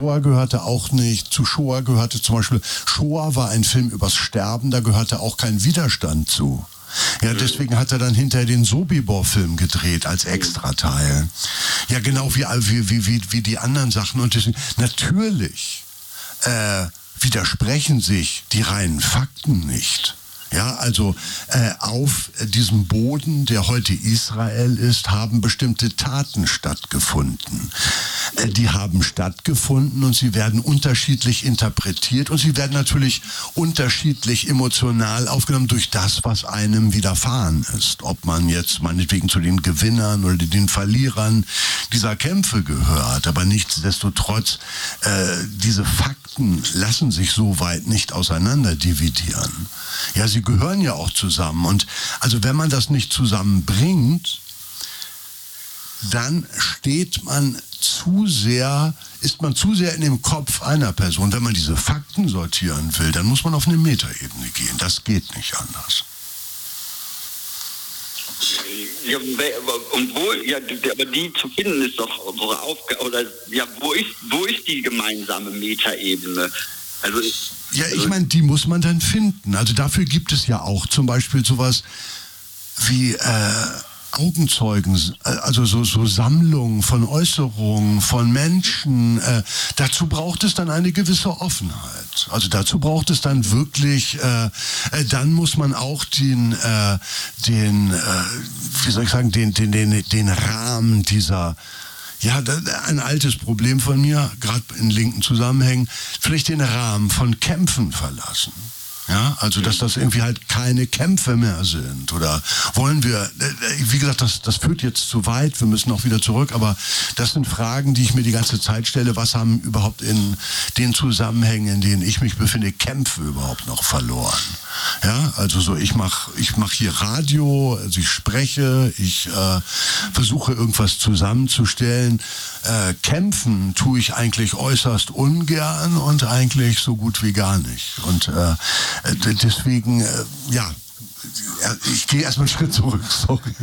Shoah gehörte auch nicht. Zu Shoah gehörte zum Beispiel, Shoah war ein Film übers Sterben, da gehörte auch kein Widerstand zu. Ja, deswegen hat er dann hinterher den Sobibor-Film gedreht als Extrateil. Ja, genau wie die anderen Sachen. Und deswegen, natürlich widersprechen sich die reinen Fakten nicht. Ja, also auf diesem Boden, der heute Israel ist, haben bestimmte Taten stattgefunden. Die haben stattgefunden und sie werden unterschiedlich interpretiert und sie werden natürlich unterschiedlich emotional aufgenommen durch das, was einem widerfahren ist. Ob man jetzt meinetwegen zu den Gewinnern oder den Verlierern dieser Kämpfe gehört. Aber nichtsdestotrotz, diese Fakten lassen sich so weit nicht auseinander dividieren. Ja, sie gehören ja auch zusammen. Und also wenn man das nicht zusammenbringt, dann ist man zu sehr in dem Kopf einer Person. Wenn man diese Fakten sortieren will, dann muss man auf eine Metaebene gehen. Das geht nicht anders. Ja, aber die zu finden ist doch unsere Aufgabe. Oder ja, wo ist die gemeinsame Metaebene? Also ich meine, die muss man dann finden. Also dafür gibt es ja auch zum Beispiel sowas wie Augenzeugen, also so Sammlungen von Äußerungen von Menschen. Dazu braucht es dann eine gewisse Offenheit. Also dazu braucht es dann wirklich, dann muss man auch den Rahmen dieser, ja, ein altes Problem von mir, gerade in linken Zusammenhängen, vielleicht den Rahmen von Kämpfen verlassen. Ja, also dass das irgendwie halt keine Kämpfe mehr sind. Oder wollen wir, wie gesagt, das führt jetzt zu weit, wir müssen auch wieder zurück, aber das sind Fragen, die ich mir die ganze Zeit stelle. Was haben überhaupt in den Zusammenhängen, in denen ich mich befinde, Kämpfe überhaupt noch verloren? Ja, also so, ich mach hier Radio, also ich spreche, ich versuche irgendwas zusammenzustellen. Kämpfen tue ich eigentlich äußerst ungern und eigentlich so gut wie gar nicht. Und deswegen, ich gehe erstmal einen Schritt zurück, sorry.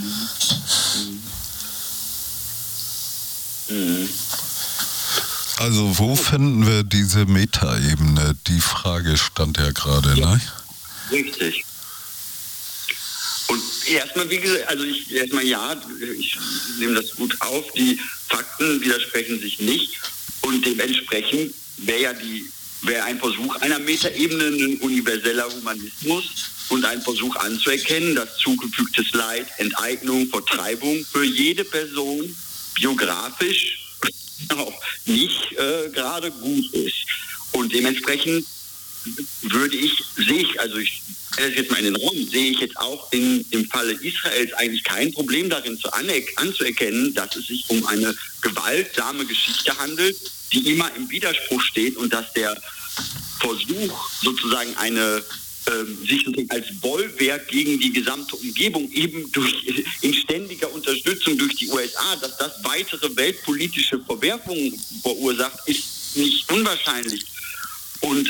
Also wo finden wir diese Metaebene? Die Frage stand ja gerade, ja, ne? Richtig. Und erstmal, wie gesagt, ich nehme das gut auf, die Fakten widersprechen sich nicht und dementsprechend wäre ein Versuch einer Metaebene ein universeller Humanismus und ein Versuch anzuerkennen, dass zugefügtes Leid, Enteignung, Vertreibung für jede Person biografisch auch nicht gerade gut ist. Und dementsprechend sehe ich jetzt mal in den Raum, sehe ich jetzt auch im Falle Israels eigentlich kein Problem darin anzuerkennen, dass es sich um eine gewaltsame Geschichte handelt, die immer im Widerspruch steht und dass der Versuch sozusagen sich als Bollwerk gegen die gesamte Umgebung eben in ständiger Unterstützung durch die USA, dass das weitere weltpolitische Verwerfungen verursacht, ist nicht unwahrscheinlich. Und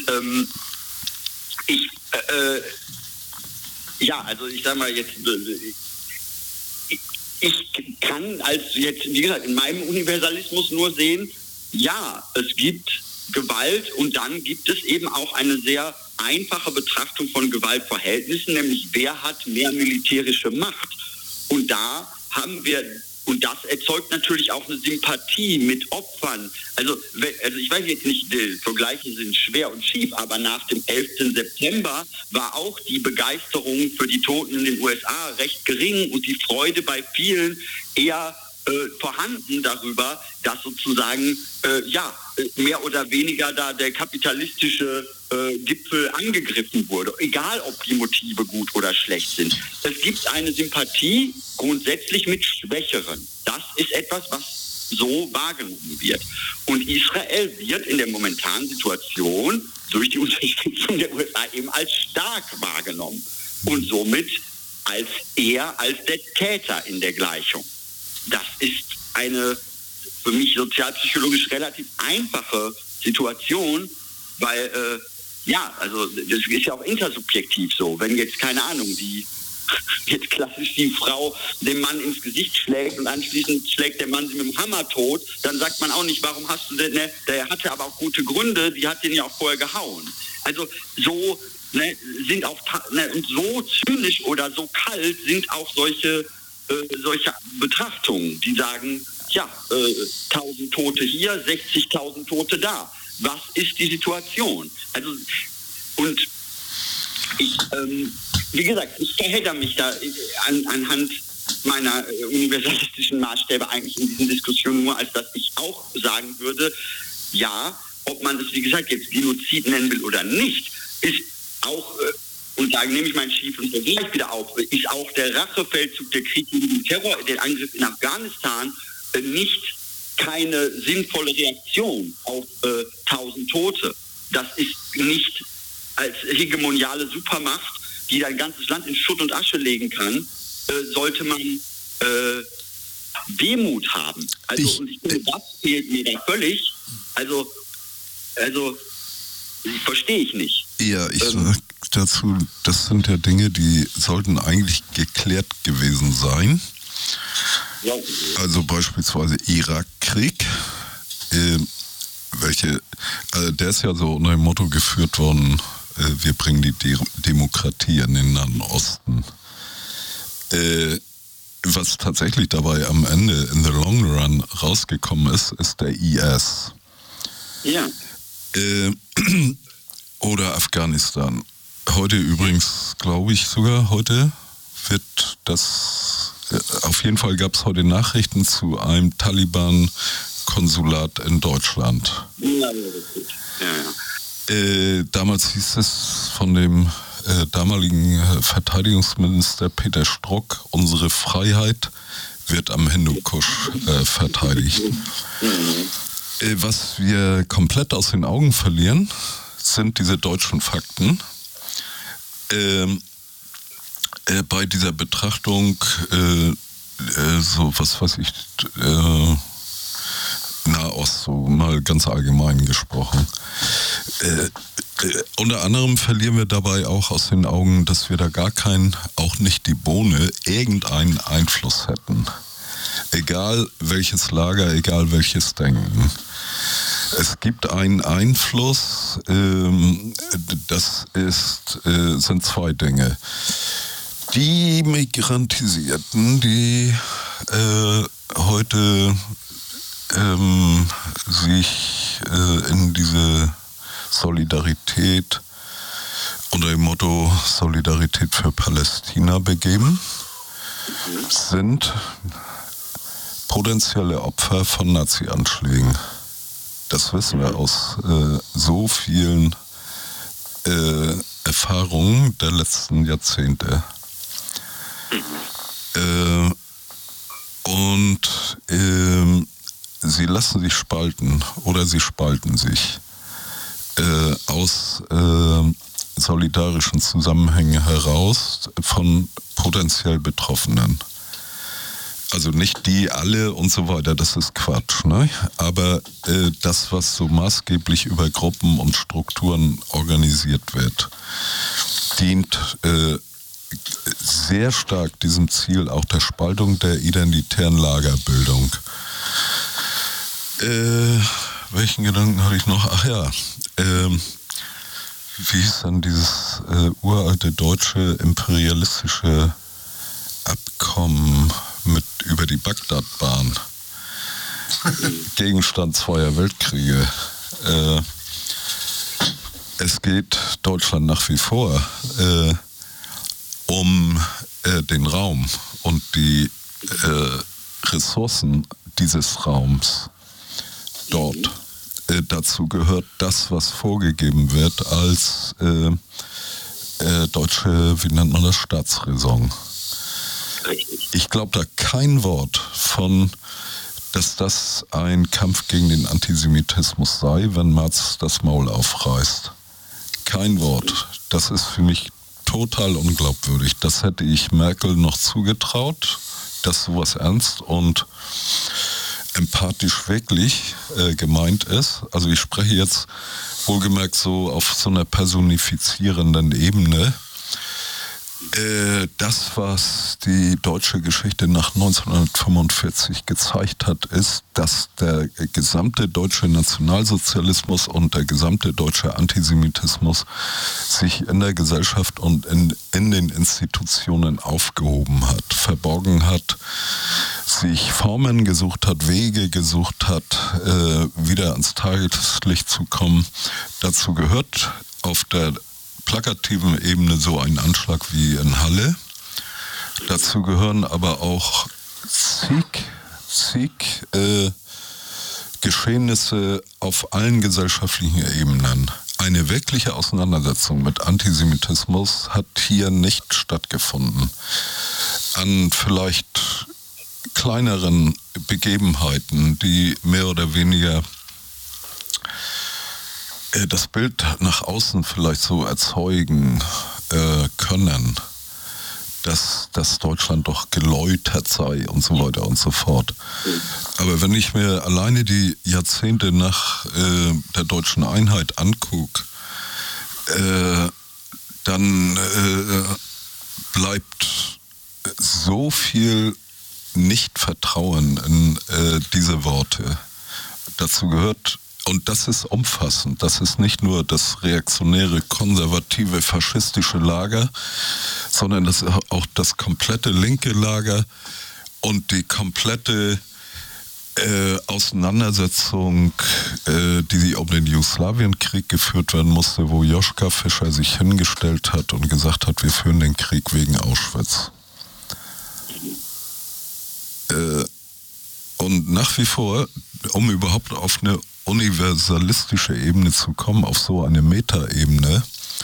ich sage mal jetzt, ich kann wie gesagt, in meinem Universalismus nur sehen, ja, es gibt Gewalt und dann gibt es eben auch eine sehr einfache Betrachtung von Gewaltverhältnissen, nämlich wer hat mehr militärische Macht. Und und das erzeugt natürlich auch eine Sympathie mit Opfern. Also ich weiß jetzt nicht, die Vergleiche sind schwer und schief, aber nach dem 11. September war auch die Begeisterung für die Toten in den USA recht gering und die Freude bei vielen eher vorhanden darüber, dass sozusagen mehr oder weniger da der kapitalistische Gipfel angegriffen wurde, egal ob die Motive gut oder schlecht sind. Es gibt eine Sympathie grundsätzlich mit Schwächeren. Das ist etwas, was so wahrgenommen wird. Und Israel wird in der momentanen Situation durch die Unterstützung der USA eben als stark wahrgenommen und somit als der Täter in der Gleichung. Das ist eine für mich sozialpsychologisch relativ einfache Situation, weil das ist ja auch intersubjektiv so. Wenn jetzt, keine Ahnung, die jetzt klassisch die Frau dem Mann ins Gesicht schlägt und anschließend schlägt der Mann sie mit dem Hammer tot, dann sagt man auch nicht, warum hast du denn, ne? Der hatte aber auch gute Gründe, die hat den ja auch vorher gehauen. Also so sind auch, und so zynisch oder so kalt sind auch solche Betrachtungen, die sagen, ja, 1000 Tote hier, 60.000 Tote da. Was ist die Situation? Also, und ich, wie gesagt, ich verhedder mich da anhand meiner universalistischen Maßstäbe eigentlich in diesen Diskussionen nur, als dass ich auch sagen würde, ja, ob man es, wie gesagt, jetzt Genozid nennen will oder nicht, ist auch, und da nehme ich meinen schiefen Vergleich wieder auf, ist auch der Rachefeldzug, der Krieg gegen den Terror, der Angriff in Afghanistan nicht keine sinnvolle Reaktion auf 1000 Tote. Das ist nicht als hegemoniale Supermacht, die ein ganzes Land in Schutt und Asche legen kann, sollte man Demut haben. Also, und ich finde, das fehlt mir da völlig. Also verstehe ich nicht. Ja, ich sag dazu, das sind ja Dinge, die sollten eigentlich geklärt gewesen sein. Ja. Also beispielsweise Irakkrieg, der ist ja so unter dem Motto geführt worden, wir bringen die Demokratie in den Nahen Osten. Was tatsächlich dabei am Ende in the long run rausgekommen ist der IS. Ja. Oder Afghanistan. Heute übrigens, glaube ich sogar, heute wird das, auf jeden Fall gab es heute Nachrichten zu einem Taliban-Konsulat in Deutschland. Ja, das ist gut. Ja. Damals hieß es von dem damaligen Verteidigungsminister Peter Strock, unsere Freiheit wird am Hindukusch verteidigt. Was wir komplett aus den Augen verlieren, sind diese deutschen Fakten. Bei dieser Betrachtung, so was weiß ich, Nahost, so mal ganz allgemein gesprochen. Unter anderem verlieren wir dabei auch aus den Augen, dass wir da gar keinen, auch nicht die Bohne, irgendeinen Einfluss hätten. Egal welches Lager, egal welches Denken. Es gibt einen Einfluss, das sind zwei Dinge. Die Migrantisierten, die heute sich in diese Solidarität unter dem Motto Solidarität für Palästina begeben, sind potenzielle Opfer von Nazi-Anschlägen. Das wissen wir aus so vielen Erfahrungen der letzten Jahrzehnte. Und sie lassen sich spalten oder sie spalten sich aus solidarischen Zusammenhängen heraus von potenziell Betroffenen. Also nicht die alle und so weiter, das ist Quatsch, ne? Aber das, was so maßgeblich über Gruppen und Strukturen organisiert wird, dient sehr stark diesem Ziel auch der Spaltung der identitären Lagerbildung. Welchen Gedanken hatte ich noch? Ach ja, wie hieß dann dieses uralte deutsche imperialistische Abkommen über die Bagdadbahn? Gegenstand zweier Weltkriege. Es geht Deutschland nach wie vor um den Raum und die Ressourcen dieses Raums dort. Dazu gehört das, was vorgegeben wird als deutsche, wie nennt man das, Staatsräson. Ich glaube da kein Wort von, dass das ein Kampf gegen den Antisemitismus sei, wenn Merz das Maul aufreißt. Kein Wort. Das ist für mich total unglaubwürdig. Das hätte ich Merkel noch zugetraut, dass sowas ernst und empathisch wirklich gemeint ist. Also ich spreche jetzt wohlgemerkt so auf so einer personifizierenden Ebene. Das, was die deutsche Geschichte nach 1945 gezeigt hat, ist, dass der gesamte deutsche Nationalsozialismus und der gesamte deutsche Antisemitismus sich in der Gesellschaft und in den Institutionen aufgehoben hat, verborgen hat, sich Formen gesucht hat, Wege gesucht hat, wieder ans Tageslicht zu kommen. Dazu gehört auf der plakativen Ebene so ein Anschlag wie in Halle. Dazu gehören aber auch zig Geschehnisse auf allen gesellschaftlichen Ebenen. Eine wirkliche Auseinandersetzung mit Antisemitismus hat hier nicht stattgefunden. An vielleicht kleineren Begebenheiten, die mehr oder weniger das Bild nach außen vielleicht so erzeugen können, dass Deutschland doch geläutert sei und so weiter und so fort. Aber wenn ich mir alleine die Jahrzehnte nach der deutschen Einheit angucke, dann bleibt so viel Nicht-Vertrauen in diese Worte. Dazu gehört, und das ist umfassend, das ist nicht nur das reaktionäre, konservative, faschistische Lager, sondern das ist auch das komplette linke Lager und die komplette Auseinandersetzung, die um den Jugoslawienkrieg geführt werden musste, wo Joschka Fischer sich hingestellt hat und gesagt hat, wir führen den Krieg wegen Auschwitz. Und nach wie vor, um überhaupt auf eine universalistische Ebene zu kommen, auf so eine Metaebene,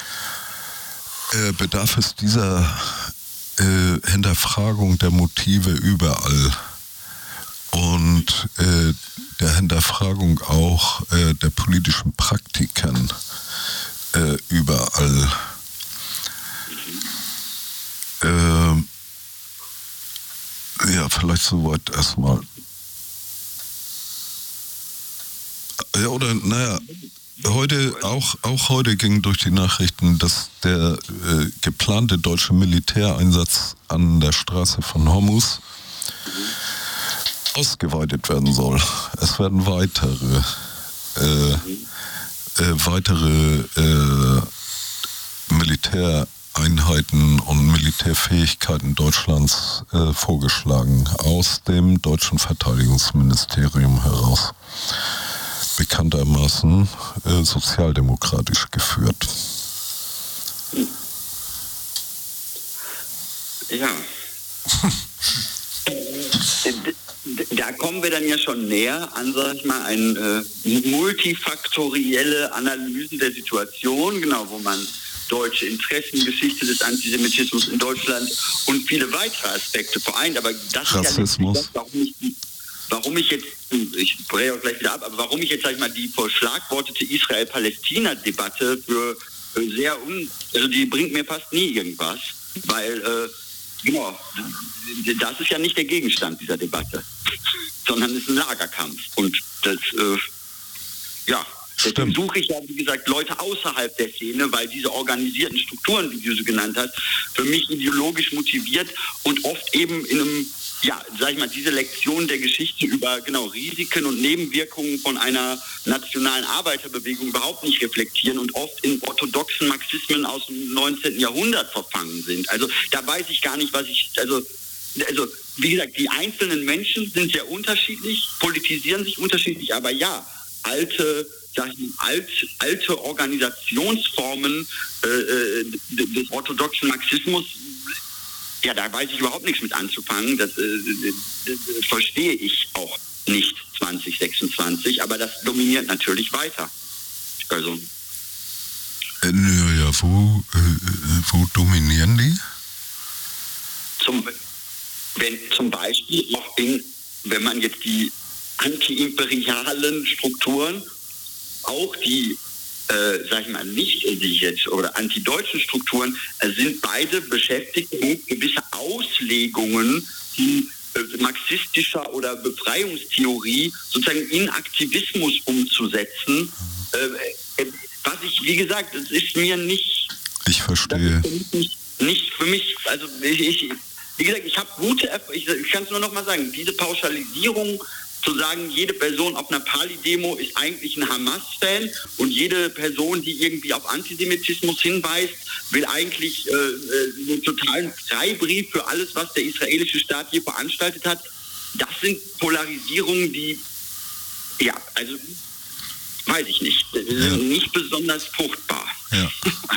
bedarf es dieser Hinterfragung der Motive überall und der Hinterfragung auch der politischen Praktiken überall. Ja, vielleicht soweit erstmal. Ja, oder naja, auch heute ging durch die Nachrichten, dass der geplante deutsche Militäreinsatz an der Straße von Hormuz ausgeweitet werden soll. Es werden weitere Militäreinheiten und Militärfähigkeiten Deutschlands vorgeschlagen, aus dem deutschen Verteidigungsministerium heraus. Bekanntermaßen sozialdemokratisch geführt. Ja. Da kommen wir dann ja schon näher an, sag ich mal, eine multifaktorielle Analysen der Situation, genau, wo man deutsche Interessen, Geschichte des Antisemitismus in Deutschland und viele weitere Aspekte vereint. Aber das Rassismus. Ist ja nicht, warum ich jetzt, ich breche auch gleich wieder ab, aber warum ich jetzt, sag ich mal, die verschlagwortete Israel-Palästina-Debatte für sehr also die bringt mir fast nie irgendwas, weil genau, das ist ja nicht der Gegenstand dieser Debatte, sondern es ist ein Lagerkampf. Und das, deswegen suche ich ja, wie gesagt, Leute außerhalb der Szene, weil diese organisierten Strukturen, wie du sie genannt hast, für mich ideologisch motiviert und oft eben in einem, sag ich mal, diese Lektion der Geschichte über Risiken und Nebenwirkungen von einer nationalen Arbeiterbewegung überhaupt nicht reflektieren und oft in orthodoxen Marxismen aus dem 19. Jahrhundert verfangen sind. Also da weiß ich gar nicht, also wie gesagt, die einzelnen Menschen sind sehr unterschiedlich, politisieren sich unterschiedlich, aber alte Organisationsformen des orthodoxen Marxismus, da weiß ich überhaupt nichts mit anzufangen. Das verstehe ich auch nicht 2026, aber das dominiert natürlich weiter. Also. Wo dominieren die? Zum Beispiel auch wenn man jetzt die antiimperialen Strukturen, auch die oder antideutschen Strukturen sind beide beschäftigt mit gewissen Auslegungen, die marxistischer oder Befreiungstheorie sozusagen in Aktivismus umzusetzen. Was ich, wie gesagt, das ist mir nicht... Ich verstehe. nicht für mich, also wie gesagt, ich habe ich kann es nur noch mal sagen, diese Pauschalisierung zu sagen, jede Person auf einer Pali-Demo ist eigentlich ein Hamas-Fan und jede Person, die irgendwie auf Antisemitismus hinweist, will eigentlich einen totalen Freibrief für alles, was der israelische Staat hier veranstaltet hat. Das sind Polarisierungen, die, ja, also weiß ich nicht, sind nicht besonders fruchtbar. Ja.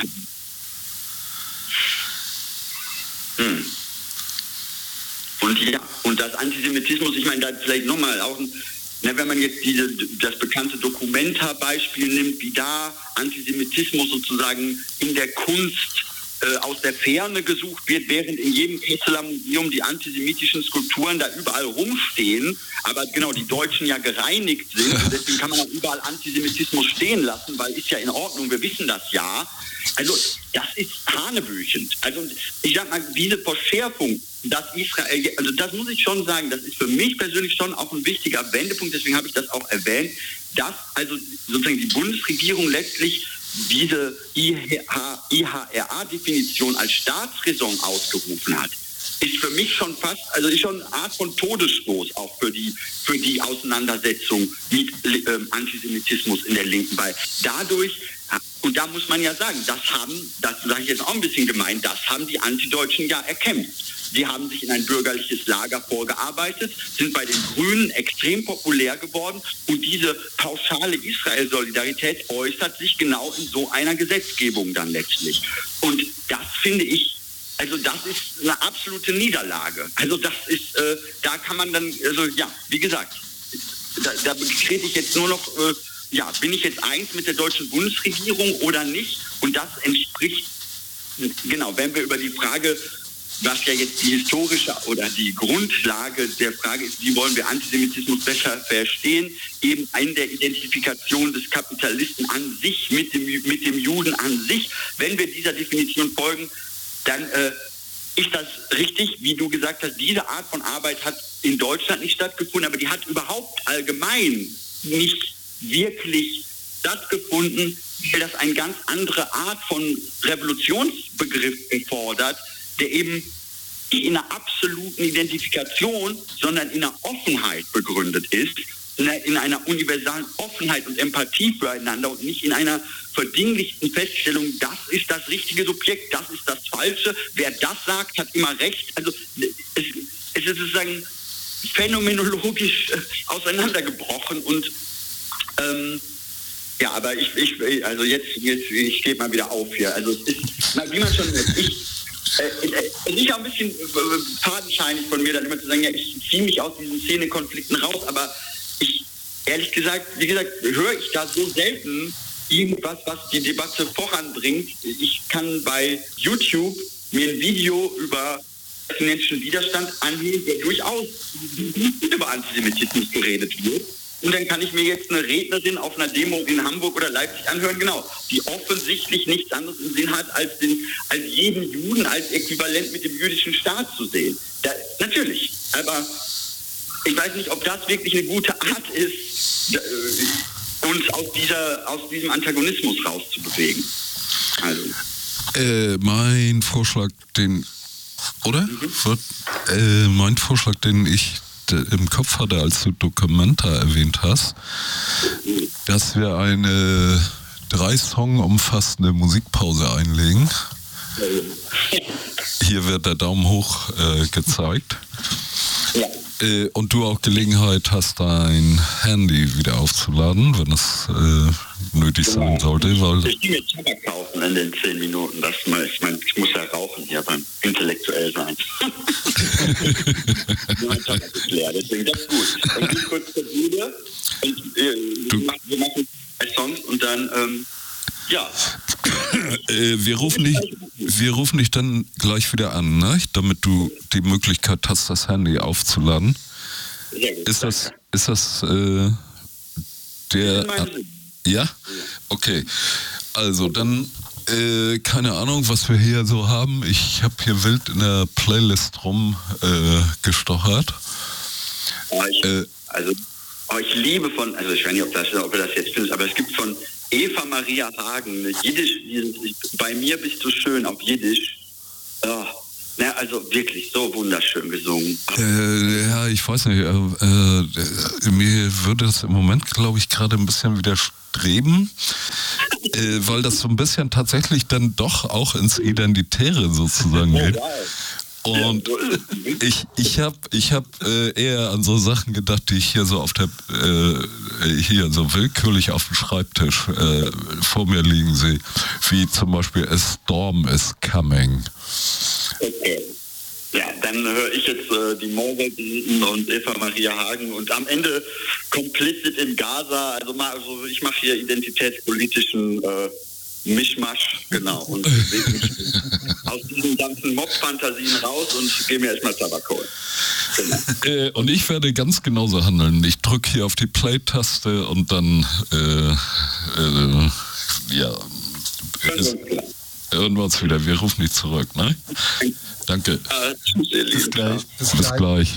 Und das Antisemitismus, ich meine, da vielleicht nochmal auch, wenn man jetzt das bekannte Documenta-Beispiel nimmt, wie da Antisemitismus sozusagen in der Kunst aus der Ferne gesucht wird, während in jedem Kesseler Museum die antisemitischen Skulpturen da überall rumstehen, aber genau, die Deutschen ja gereinigt sind und deswegen kann man auch überall Antisemitismus stehen lassen, weil ist ja in Ordnung, wir wissen das ja. Also das ist hanebüchend. Also ich sag mal, diese Verschärfung, dass Israel, also das muss ich schon sagen, das ist für mich persönlich schon auch ein wichtiger Wendepunkt, deswegen habe ich das auch erwähnt, dass also sozusagen die Bundesregierung letztlich diese IHRA-Definition als Staatsräson ausgerufen hat, ist für mich schon fast, also ist schon eine Art von Todesstoß auch für die Auseinandersetzung mit Antisemitismus in der Linken, weil dadurch, und da muss man ja sagen, das sage ich jetzt auch ein bisschen gemein, das haben die Antideutschen ja erkämpft. Sie haben sich in ein bürgerliches Lager vorgearbeitet, sind bei den Grünen extrem populär geworden und diese pauschale Israel-Solidarität äußert sich genau in so einer Gesetzgebung dann letztlich. Und das finde ich, also das ist eine absolute Niederlage. Also das ist, da kann man dann, also ja, wie gesagt, da trete ich jetzt nur noch, bin ich jetzt eins mit der deutschen Bundesregierung oder nicht? Und das entspricht, genau, wenn wir über die Frage, was ja jetzt die historische oder die Grundlage der Frage ist, wie wollen wir Antisemitismus besser verstehen, eben in der Identifikation des Kapitalisten an sich, mit dem Juden an sich. Wenn wir dieser Definition folgen, dann ist das richtig, wie du gesagt hast, diese Art von Arbeit hat in Deutschland nicht stattgefunden, aber die hat überhaupt allgemein nicht wirklich stattgefunden, weil das eine ganz andere Art von Revolutionsbegriff erfordert, der eben in einer absoluten Identifikation, sondern in einer Offenheit begründet ist, in einer universalen Offenheit und Empathie füreinander und nicht in einer verdinglichten Feststellung, das ist das richtige Subjekt, das ist das Falsche, wer das sagt, hat immer recht. Also es ist sozusagen phänomenologisch auseinandergebrochen und aber ich gebe mal wieder auf hier. Also es ist, wie man schon merkt, es ist auch ein bisschen fadenscheinig von mir, dann immer zu sagen, ja, ich ziehe mich aus diesen Szenekonflikten raus, aber ehrlich gesagt, wie gesagt, höre ich da so selten irgendwas, was die Debatte voranbringt. Ich kann bei YouTube mir ein Video über palästinensischen Widerstand anhören, der durchaus über Antisemitismus geredet wird. Und dann kann ich mir jetzt eine Rednerin auf einer Demo in Hamburg oder Leipzig anhören, genau, die offensichtlich nichts anderes im Sinn hat, als jeden Juden als äquivalent mit dem jüdischen Staat zu sehen. Natürlich, aber ich weiß nicht, ob das wirklich eine gute Art ist, uns aus diesem Antagonismus rauszubewegen. Also. Mein Vorschlag, den ich im Kopf hatte, als du Documenta erwähnt hast, dass wir eine 3 Song umfassende Musikpause einlegen. Hier wird der Daumen hoch gezeigt. Ja. Und du auch Gelegenheit hast, dein Handy wieder aufzuladen, wenn es nötig sein sollte. Weil ich gehe mir Tabak kaufen in den 10 Minuten. Ich muss ja rauchen hier beim intellektuell sein. Mein Tabak ist leer, deswegen das ist gut. Ich gehe kurz zur Bühne und wir machen 2 Songs und dann, wir rufen dich dann gleich wieder an, ne? Damit du die Möglichkeit hast, das Handy aufzuladen. Sehr gut. Ist das der... Ja? Okay. Also dann, keine Ahnung, was wir hier so haben. Ich habe hier wild in der Playlist gestochert. Ich liebe ich weiß nicht, ob du das jetzt findest, aber es gibt von Eva Maria Hagen, Jiddisch, bei mir bist du schön auf Jiddisch. Ja. Ja, also wirklich so wunderschön gesungen. Ja, ich weiß nicht. Mir würde das im Moment, glaube ich, gerade ein bisschen widerstreben, weil das so ein bisschen tatsächlich dann doch auch ins Identitäre sozusagen geht. Und ich hab eher an so Sachen gedacht, die ich hier so auf der hier so willkürlich auf dem Schreibtisch vor mir liegen sehe, wie zum Beispiel A Storm is Coming. Okay. Ja, dann höre ich jetzt die Moorwelt und Eva Maria Hagen und am Ende Complicit in Gaza. Also ich mache hier identitätspolitischen Mischmasch, genau. Und bewege mich aus diesen ganzen Mob-Fantasien raus und gehe mir erstmal Tabak holen. Genau. Und ich werde ganz genauso handeln. Ich drücke hier auf die Play-Taste und dann hören wir uns wieder. Wir rufen dich zurück, ne? Danke. Tschüss, ihr Lieben. Bis gleich.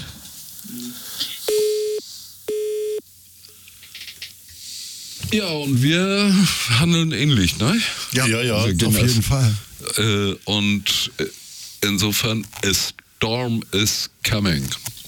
Ja, und wir handeln ähnlich, ne? Ja, auf jeden Fall. Und insofern, A Storm is Coming.